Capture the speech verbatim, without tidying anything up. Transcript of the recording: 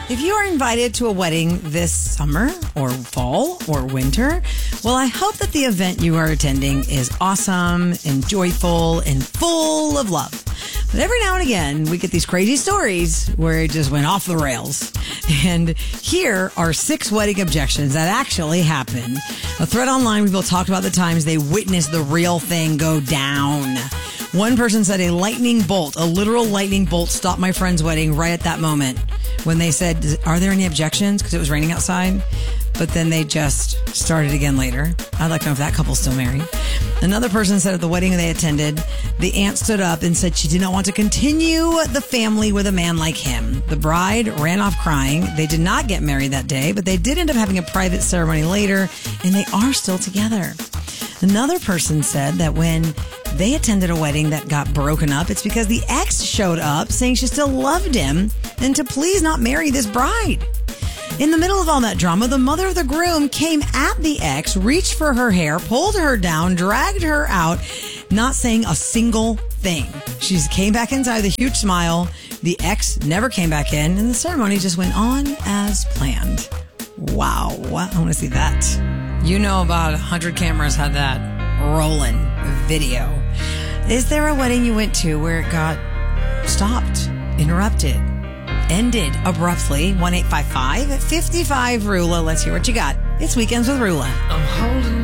If you are invited to a wedding this summer or fall or winter, well, I hope that the event you are attending is awesome and joyful and full of love. But every now and again, we get these crazy stories where it just went off the rails. And here are six wedding objections that actually happened. A thread online, people talked about the times they witnessed the real thing go down. One person said a lightning bolt, a literal lightning bolt, stopped my friend's wedding right at that moment when they said, are there any objections? Because it was raining outside. But then they just started again later. I'd like to know if that couple's still married. Another person said at the wedding they attended, the aunt stood up and said she did not want to continue the family with a man like him. The bride ran off crying. They did not get married that day, but they did end up having a private ceremony later, and they are still together. Another person said that when they attended a wedding that got broken up, it's because the ex showed up saying she still loved him and to please not marry this bride. In the middle of all that drama, the mother of the groom came at the ex, reached for her hair, pulled her down, dragged her out, not saying a single thing. She came back inside with a huge smile. The ex never came back in, and the ceremony just went on as planned. Wow. I want to see that. You know, about one hundred cameras had that rolling video. Is there a wedding you went to where it got stopped, interrupted, ended abruptly? one eight five five, five five, R U L A. Let's hear what you got. It's Weekends with Rula. I'm holding